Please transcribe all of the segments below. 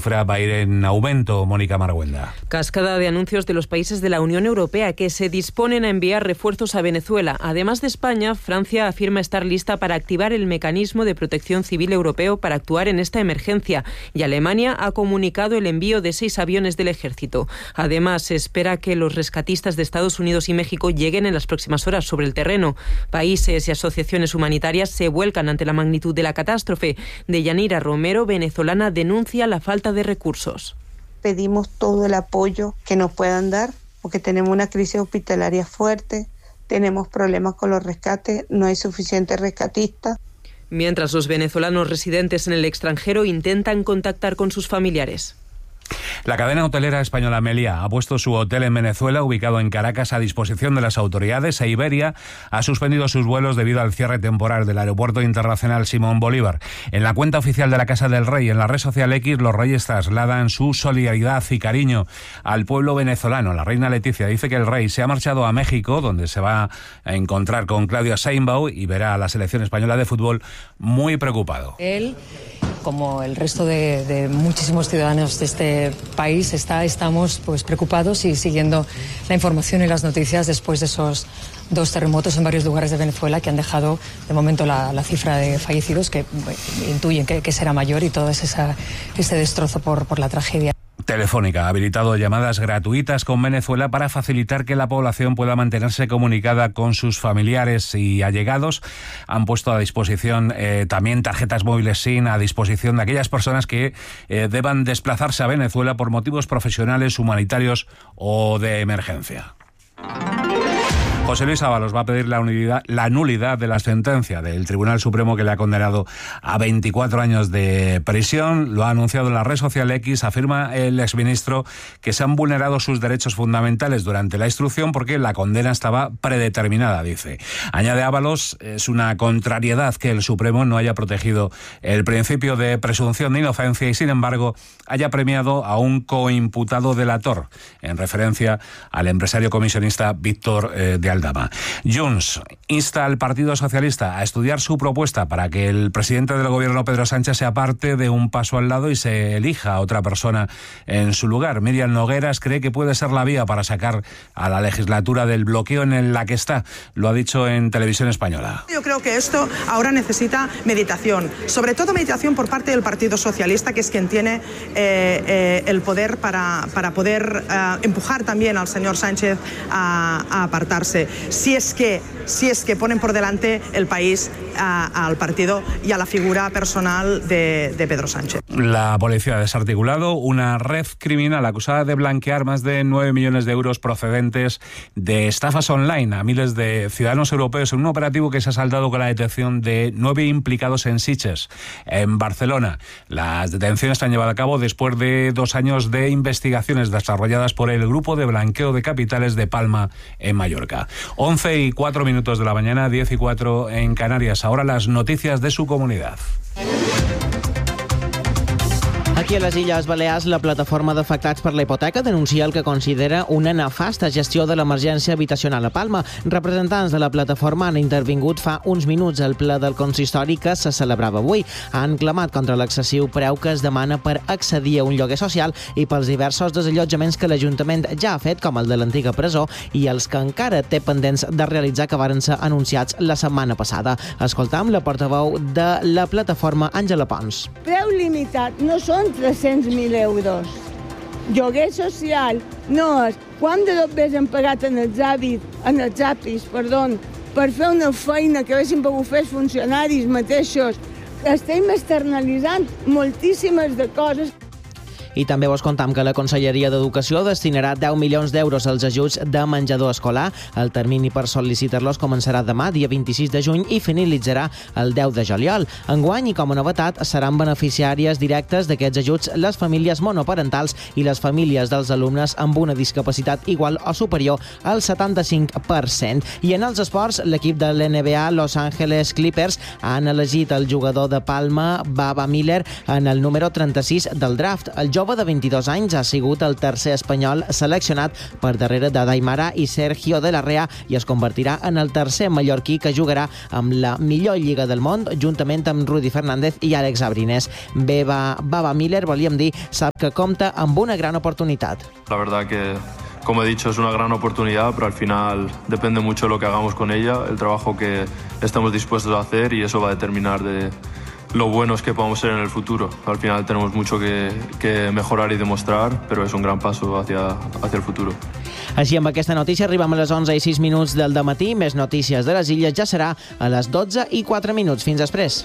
cifra va a ir en aumento, Mónica Marguenda. Cascada de anuncios de los países de la Unión Europea que se disponen a enviar refuerzos a Venezuela. Además de España, Francia afirma estar lista para activar el mecanismo de protección civil europeo para actuar en esta emergencia, y Alemania ha comunicado el envío de 6 aviones del ejército. Además, se espera que los rescatistas de Estados Unidos y México lleguen en las próximas horas sobre el terreno. Países y asociaciones humanitarias se vuelcan ante la magnitud de la catástrofe. Deyanira Romero, venezolana, denuncia la falta de recursos. Pedimos todo el apoyo que nos puedan dar, porque tenemos una crisis hospitalaria fuerte, tenemos problemas con los rescates, no hay suficientes rescatistas. Mientras los venezolanos residentes en el extranjero intentan contactar con sus familiares. La cadena hotelera española Meliá ha puesto su hotel en Venezuela, ubicado en Caracas, a disposición de las autoridades, e Iberia ha suspendido sus vuelos debido al cierre temporal del Aeropuerto Internacional Simón Bolívar. En la cuenta oficial de la Casa del Rey, en la red social X, los reyes trasladan su solidaridad y cariño al pueblo venezolano. La reina Leticia dice que el rey se ha marchado a México, donde se va a encontrar con Claudia Sheinbaum y verá a la selección española de fútbol muy preocupado. Él, como el resto de muchísimos ciudadanos de este país, estamos preocupados y siguiendo la información y las noticias después de esos 2 terremotos en varios lugares de Venezuela que han dejado de momento la cifra de fallecidos, que intuyen que será mayor, y todo ese destrozo por la tragedia. Telefónica ha habilitado llamadas gratuitas con Venezuela para facilitar que la población pueda mantenerse comunicada con sus familiares y allegados. Han puesto a disposición también tarjetas móviles SIM a disposición de aquellas personas que deban desplazarse a Venezuela por motivos profesionales, humanitarios o de emergencia. José Luis Ábalos va a pedir la nulidad de la sentencia del Tribunal Supremo que le ha condenado a 24 años de prisión. Lo ha anunciado en la red social X. Afirma el exministro que se han vulnerado sus derechos fundamentales durante la instrucción porque la condena estaba predeterminada, dice. Añade Ábalos, es una contrariedad que el Supremo no haya protegido el principio de presunción de inocencia y, sin embargo, haya premiado a un coimputado delator, en referencia al empresario comisionista Víctor de Aldama. Junts insta al Partido Socialista a estudiar su propuesta para que el presidente del gobierno, Pedro Sánchez, se aparte de un paso al lado y se elija a otra persona en su lugar. Miriam Nogueras cree que puede ser la vía para sacar a la legislatura del bloqueo en la que está. Lo ha dicho en Televisión Española. Yo creo que esto ahora necesita meditación, sobre todo meditación por parte del Partido Socialista, que es quien tiene el poder para poder empujar también al señor Sánchez a apartarse. Si es que ponen por delante el país al partido y a la figura personal de Pedro Sánchez. La policía ha desarticulado una red criminal acusada de blanquear más de 9 millones de euros procedentes de estafas online a miles de ciudadanos europeos en un operativo que se ha saldado con la detención de 9 implicados en Sitges, en Barcelona. Las detenciones se han llevado a cabo después de 2 años de investigaciones desarrolladas por el Grupo de Blanqueo de Capitales de Palma, en Mallorca. 11:04 de la mañana, 10:04 en Canarias. Ahora las noticias de su comunidad. Aquí a les Illes Balears, la plataforma d'afectats per la hipoteca denuncia el que considera una nefasta gestió de l'emergència habitacional a Palma. Representants de la plataforma han intervingut fa uns minuts al ple del consistori que se celebrava avui. Han clamat contra l'excessiu preu que es demana per accedir a un lloguer social i pels diversos desallotjaments que l'Ajuntament ja ha fet, com el de l'antiga presó, i els que encara té pendents de realitzar, que varen ser anunciats la setmana passada. Escoltam la portaveu de la plataforma, Àngela Pons. Preu limitat no són 300.000 euros. Lloguer social no és quant de dobbers hem pagat en els APIs, per fer una feina que haguessin pogut fer els funcionaris mateixos. Estem externalitzant moltíssimes de coses. I també vos contam que la Conselleria d'Educació destinarà 10 milions d'euros als ajuts de menjador escolar. El termini per sol·licitar-los començarà demà, dia 26 de juny, i finalitzarà el 10 de juliol. Enguany, i com a novetat, seran beneficiàries directes d'aquests ajuts les famílies monoparentals i les famílies dels alumnes amb una discapacitat igual o superior al 75%. I en els esports, l'equip de l'NBA Los Angeles Clippers han elegit el jugador de Palma, Baba Miller, en el número 36 del draft. El jove de 22 anys ha sigut el tercer espanyol seleccionat per darrere de Daimara i Sergio de la Rea i es convertirà en el tercer mallorquí que jugarà amb la millor lliga del món, juntament amb Rudy Fernández i Àlex Abrines. Baba Miller, volíem dir, sap que compta amb una gran oportunitat. La verdad que, como he dicho, es una gran oportunidad, pero al final depende mucho de lo que hagamos con ella, el trabajo que estamos dispuestos a hacer, y eso va a determinar de lo buenos que podamos ser en el futuro. Al final tenemos mucho que mejorar y demostrar, pero es un gran paso hacia el futuro. Així, amb aquesta notícia arribem a les 11:06 del dematí. Més notícies de les Illes ja serà a les 12:04. Fins després.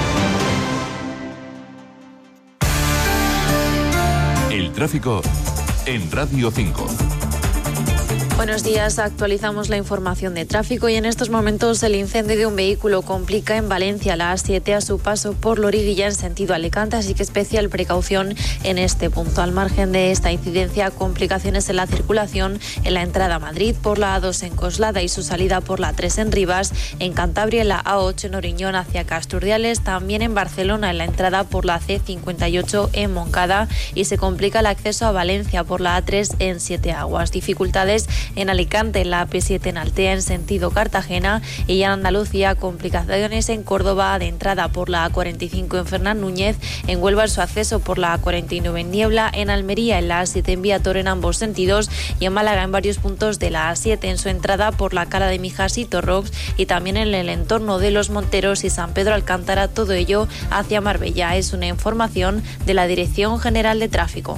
El tráfico en Radio 5. Buenos días, actualizamos la información de tráfico y en estos momentos el incendio de un vehículo complica en Valencia la A7 a su paso por Loriguilla en sentido Alicante, así que especial precaución en este punto. Al margen de esta incidencia, complicaciones en la circulación en la entrada a Madrid por la A2 en Coslada y su salida por la A3 en Rivas, en Cantabria en la A8 en Oriñón hacia Casturdiales, también en Barcelona en la entrada por la C58 en Moncada y se complica el acceso a Valencia por la A3 en Siete Aguas. Dificultades en Alicante, en la AP7 en Altea en sentido Cartagena y en Andalucía complicaciones en Córdoba de entrada por la A45 en Fernán Núñez, en Huelva su acceso por la A49 en Niebla, en Almería en la A7 en Viator en ambos sentidos y en Málaga en varios puntos de la A7 en su entrada por la Cala de Mijas y Torrox y también en el entorno de Los Monteros y San Pedro Alcántara, todo ello hacia Marbella. Es una información de la Dirección General de Tráfico.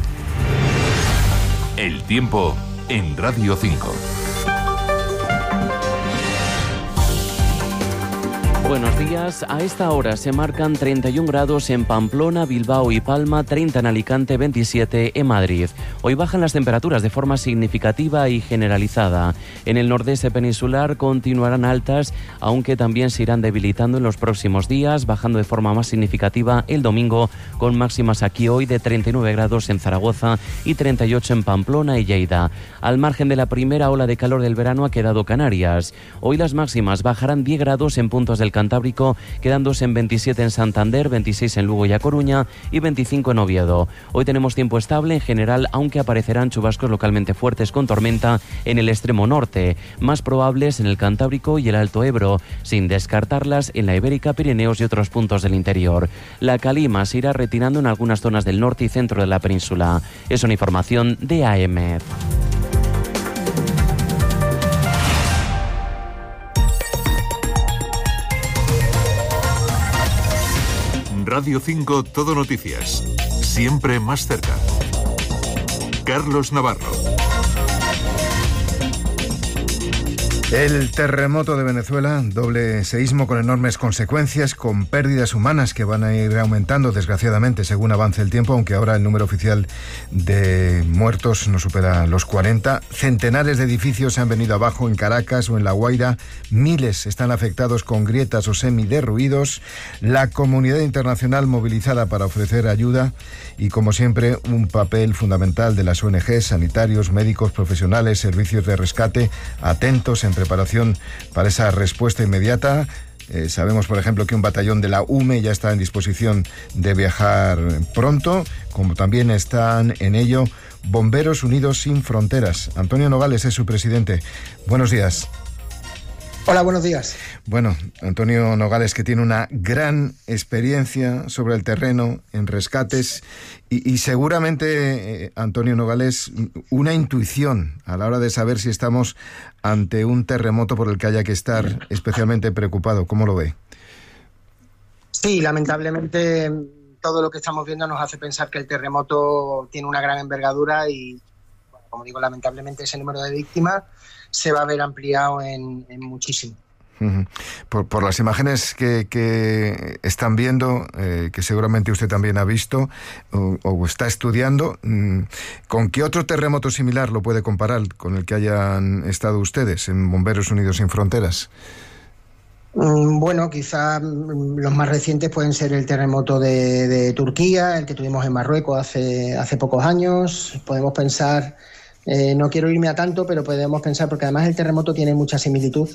El tiempo en Radio 5. Buenos días. A esta hora se marcan 31 grados en Pamplona, Bilbao y Palma, 30 en Alicante, 27 en Madrid. Hoy bajan las temperaturas de forma significativa y generalizada. En el nordeste peninsular continuarán altas, aunque también se irán debilitando en los próximos días, bajando de forma más significativa el domingo, con máximas aquí hoy de 39 grados en Zaragoza y 38 en Pamplona y Lleida. Al margen de la primera ola de calor del verano ha quedado Canarias. Hoy las máximas bajarán 10 grados en puntos del Cantábrico, quedándose en 27 en Santander, 26 en Lugo y A Coruña y 25 en Oviedo. Hoy tenemos tiempo estable en general, aunque aparecerán chubascos localmente fuertes con tormenta en el extremo norte, más probables en el Cantábrico y el Alto Ebro, sin descartarlas en la Ibérica, Pirineos y otros puntos del interior. La calima se irá retirando en algunas zonas del norte y centro de la península. Es una información de AEMET. Radio 5 Todo Noticias. Siempre más cerca. Carlos Navarro. El terremoto de Venezuela, doble seísmo con enormes consecuencias, con pérdidas humanas que van a ir aumentando, desgraciadamente, según avance el tiempo, aunque ahora el número oficial de muertos no supera los 40. Centenares de edificios se han venido abajo en Caracas o en La Guaira. Miles están afectados con grietas o semiderruidos. La comunidad internacional movilizada para ofrecer ayuda y, como siempre, un papel fundamental de las ONG, sanitarios, médicos, profesionales, servicios de rescate, atentos en preparación para esa respuesta inmediata. Sabemos, por ejemplo, que un batallón de la UME ya está en disposición de viajar pronto, como también están en ello Bomberos Unidos Sin Fronteras. Antonio Nogales es su presidente. Buenos días. Hola, buenos días. Bueno, Antonio Nogales, que tiene una gran experiencia sobre el terreno en rescates y seguramente, Antonio Nogales, una intuición a la hora de saber si estamos ante un terremoto por el que haya que estar especialmente preocupado. ¿Cómo lo ve? Sí, lamentablemente todo lo que estamos viendo nos hace pensar que el terremoto tiene una gran envergadura y, bueno, como digo, lamentablemente ese número de víctimas se va a ver ampliado en muchísimo. Por las imágenes que están viendo, que seguramente usted también ha visto o está estudiando, ¿con qué otro terremoto similar lo puede comparar con el que hayan estado ustedes en Bomberos Unidos Sin Fronteras? Bueno, quizá los más recientes pueden ser el terremoto de Turquía, el que tuvimos en Marruecos hace pocos años. Podemos pensar, no quiero irme a tanto, pero podemos pensar, porque además el terremoto tiene mucha similitud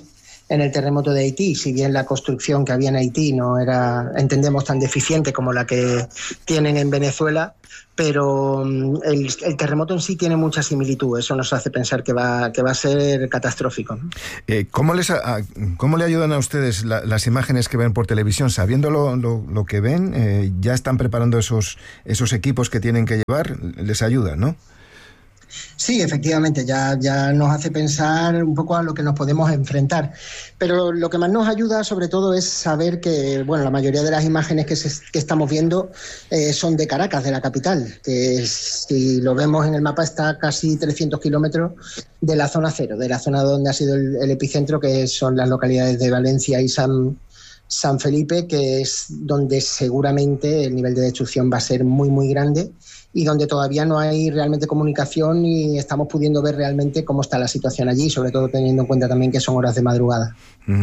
en el terremoto de Haití, si bien la construcción que había en Haití no era, entendemos, tan deficiente como la que tienen en Venezuela, pero el terremoto en sí tiene mucha similitud. Eso nos hace pensar que va a ser catastrófico, ¿no? ¿Cómo le ayudan a ustedes las imágenes que ven por televisión? Sabiendo lo que ven, ya están preparando esos equipos que tienen que llevar, les ayuda, ¿no? Sí, efectivamente, ya nos hace pensar un poco a lo que nos podemos enfrentar. Pero lo que más nos ayuda, sobre todo, es saber que, bueno, la mayoría de las imágenes que estamos viendo son de Caracas, de la capital, que si lo vemos en el mapa está a casi 300 kilómetros de la zona cero, de la zona donde ha sido el epicentro, que son las localidades de Valencia y San Felipe, que es donde seguramente el nivel de destrucción va a ser muy, muy grande, y donde todavía no hay realmente comunicación y estamos pudiendo ver realmente cómo está la situación allí, sobre todo teniendo en cuenta también que son horas de madrugada.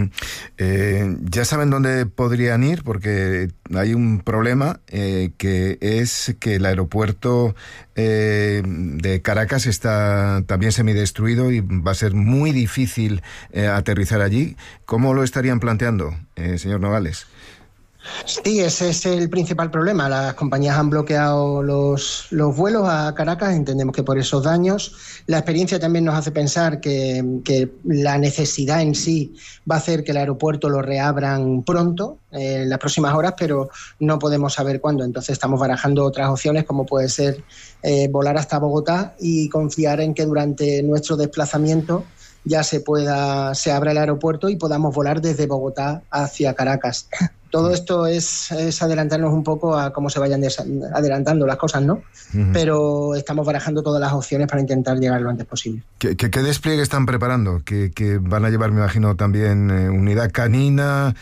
¿Ya saben dónde podrían ir? Porque hay un problema que es que el aeropuerto de Caracas está también semidestruido y va a ser muy difícil aterrizar allí. ¿Cómo lo estarían planteando, señor Nogales? Sí, ese es el principal problema. Las compañías han bloqueado los vuelos a Caracas, entendemos que por esos daños. La experiencia también nos hace pensar que la necesidad en sí va a hacer que el aeropuerto lo reabran pronto, en las próximas horas, pero no podemos saber cuándo. Entonces estamos barajando otras opciones, como puede ser volar hasta Bogotá y confiar en que durante nuestro desplazamiento ya se abra el aeropuerto y podamos volar desde Bogotá hacia Caracas. Todo esto es adelantarnos un poco a cómo se vayan adelantando las cosas, ¿no? Uh-huh. Pero estamos barajando todas las opciones para intentar llegar lo antes posible. ¿Qué despliegue están preparando? ¿Que van a llevar, me imagino, también unidad canina,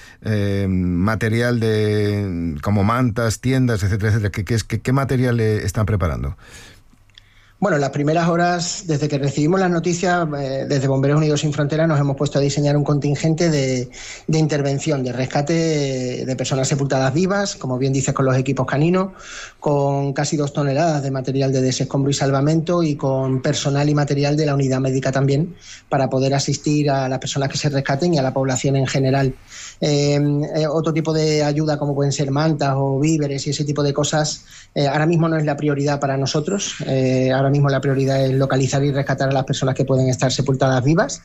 material como mantas, tiendas, etcétera, etcétera? ¿Qué material están preparando? Bueno, en las primeras horas, desde que recibimos las noticias, desde Bomberos Unidos Sin Fronteras nos hemos puesto a diseñar un contingente de intervención, de rescate de personas sepultadas vivas, como bien dices, con los equipos caninos, con casi 2 toneladas de material de desescombro y salvamento y con personal y material de la unidad médica también, para poder asistir a las personas que se rescaten y a la población en general. Otro tipo de ayuda, como pueden ser mantas o víveres y ese tipo de cosas, ahora mismo no es la prioridad para nosotros. Ahora mismo la prioridad es localizar y rescatar a las personas que pueden estar sepultadas vivas,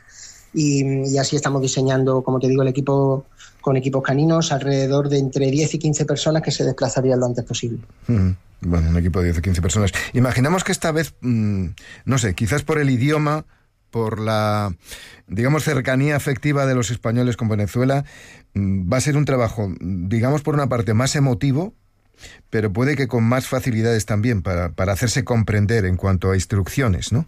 y así estamos diseñando, como te digo, el equipo con equipos caninos, alrededor de entre 10 y 15 personas que se desplazarían lo antes posible. Bueno, un equipo de 10 o 15 personas. Imaginamos que esta vez, no sé, quizás por el idioma, por la, digamos, cercanía afectiva de los españoles con Venezuela, va a ser un trabajo, digamos, por una parte más emotivo, pero puede que con más facilidades también para hacerse comprender en cuanto a instrucciones, ¿no?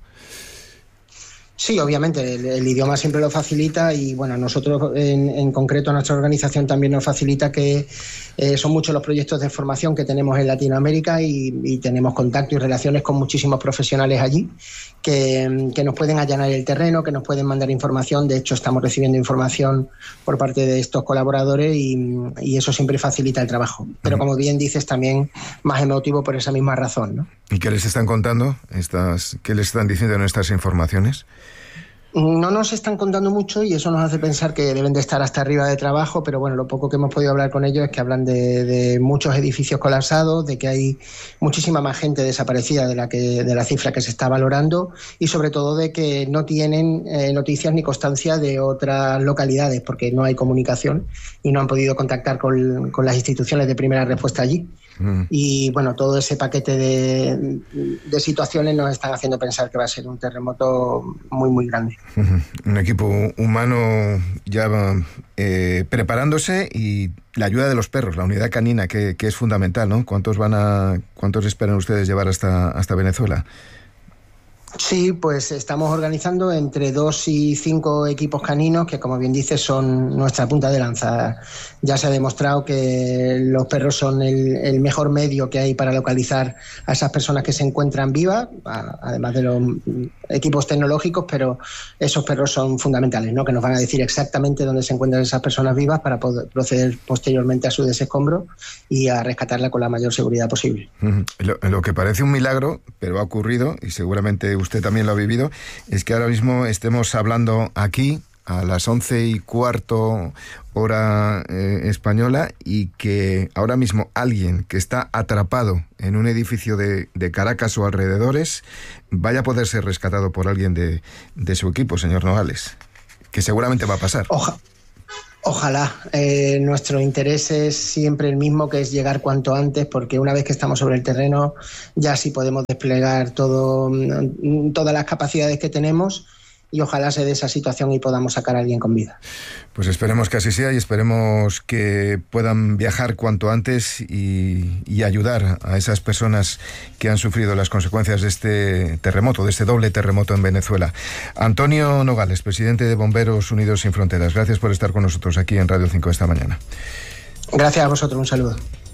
Sí, obviamente, el idioma siempre lo facilita y, bueno, nosotros en concreto, nuestra organización también nos facilita que son muchos los proyectos de formación que tenemos en Latinoamérica y tenemos contacto y relaciones con muchísimos profesionales allí que nos pueden allanar el terreno, que nos pueden mandar información. De hecho, estamos recibiendo información por parte de estos colaboradores y eso siempre facilita el trabajo. Pero, como bien dices, también más emotivo por esa misma razón, ¿no? ¿Y qué les están contando? ¿Qué les están diciendo en estas informaciones? No nos están contando mucho y eso nos hace pensar que deben de estar hasta arriba de trabajo, pero bueno, lo poco que hemos podido hablar con ellos es que hablan de muchos edificios colapsados, de que hay muchísima más gente desaparecida de la cifra que se está valorando y sobre todo de que no tienen noticias ni constancia de otras localidades porque no hay comunicación y no han podido contactar con las instituciones de primera respuesta allí. Y bueno, todo ese paquete de situaciones nos están haciendo pensar que va a ser un terremoto muy, muy grande. Un equipo humano ya preparándose y la ayuda de los perros, la unidad canina, que es fundamental, ¿no? ¿Cuántos esperan ustedes llevar hasta Venezuela? Sí, pues estamos organizando entre 2 y 5 equipos caninos que, como bien dices, son nuestra punta de lanza. Ya se ha demostrado que los perros son el mejor medio que hay para localizar a esas personas que se encuentran vivas, además de los equipos tecnológicos, pero esos perros son fundamentales, ¿no? Que nos van a decir exactamente dónde se encuentran esas personas vivas para poder proceder posteriormente a su desescombro y a rescatarla con la mayor seguridad posible. Lo que parece un milagro, pero ha ocurrido, y seguramente usted también lo ha vivido, es que ahora mismo estemos hablando aquí a las 11:15 hora española, y que ahora mismo alguien que está atrapado en un edificio de Caracas o alrededores vaya a poder ser rescatado por alguien de su equipo, señor Nogales, que seguramente va a pasar. Ojalá. Nuestro interés es siempre el mismo, que es llegar cuanto antes, porque una vez que estamos sobre el terreno ya sí podemos desplegar todas las capacidades que tenemos, y ojalá se dé esa situación y podamos sacar a alguien con vida. Pues esperemos que así sea, y esperemos que puedan viajar cuanto antes y ayudar a esas personas que han sufrido las consecuencias de este terremoto, de este doble terremoto en Venezuela. Antonio Nogales, presidente de Bomberos Unidos Sin Fronteras, gracias por estar con nosotros aquí en Radio 5 esta mañana. Gracias a vosotros, un saludo.